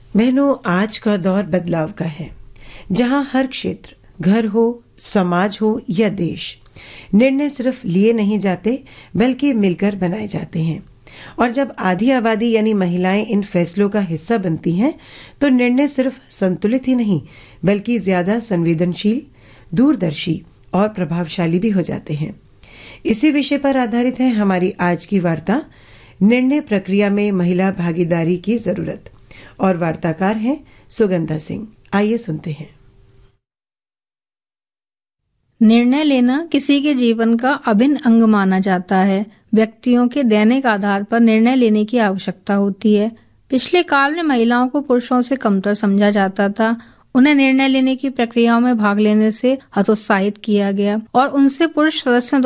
बहनों, आज का दौर बदलाव का है, जहां हर क्षेत्र, घर हो, समाज हो या देश, निर्णय सिर्फ लिए नहीं जाते बल्कि मिलकर बनाए जाते हैं। और जब आधी आबादी यानी महिलाएं इन फैसलों का हिस्सा बनती हैं, तो निर्णय सिर्फ संतुलित ही नहीं बल्कि ज्यादा संवेदनशील, दूरदर्शी और प्रभावशाली भी हो जाते हैं। इसी विषय पर आधारित है हमारी आज की वार्ता, निर्णय प्रक्रिया में महिला भागीदारी की जरूरत। और वार्ताकार हैं सुगंधा सिंह। आइए सुनते हैं। निर्णय लेना किसी के जीवन का अभिन्न अंग माना जाता है। व्यक्तियों के दैनिक आधार पर निर्णय लेने की आवश्यकता होती है। पिछले काल में महिलाओं को पुरुषों से कमतर समझा जाता था। उन्हें निर्णय लेने की प्रक्रियाओं में भाग लेने से हतोत्साहित किया गया और उनसे पुरुष सदस्यों